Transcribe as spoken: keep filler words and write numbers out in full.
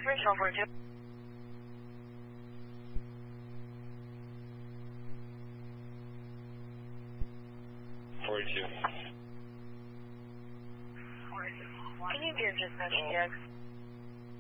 Original forty-two. forty-two. Can you give dispatch T X?